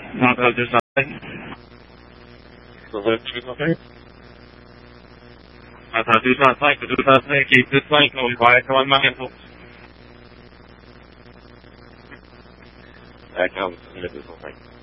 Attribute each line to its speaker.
Speaker 1: There's nothing. So let's do something. Do not think, do not think, keep this link going quiet on my info. That counts as a